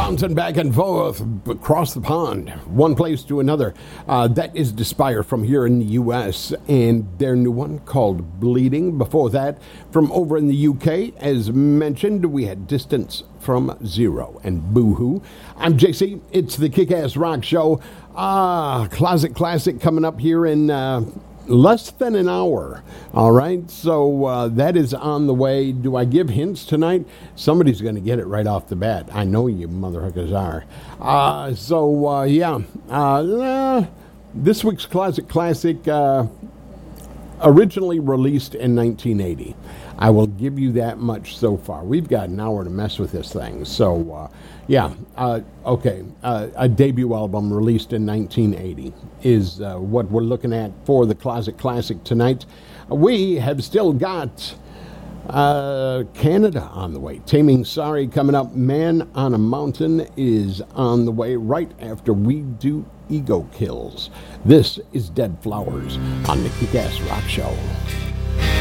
bouncing back and forth across the pond, one place to another. That is Despire from here in the U.S. and their new one called Bleeding. Before that, from over in the U.K., as mentioned, we had Distance from Zero and Boohoo. I'm JC. It's the Kick-Ass Rock Show. Closet Classic coming up here in less than an hour. All right, so that is on the way. Do I give hints tonight? Somebody's going to get it right off the bat. I know you motherfuckers are. This week's Closet Classic, originally released in 1980. I will give you that much so far. We've got an hour to mess with this thing. So, a debut album released in 1980 is what we're looking at for the Closet Classic tonight. We have still got Canada on the way. Taming Sorry coming up. Man on a Mountain is on the way right after we do Ego Kills. This is Dead Flowers on the Kick-Ass Rock Show.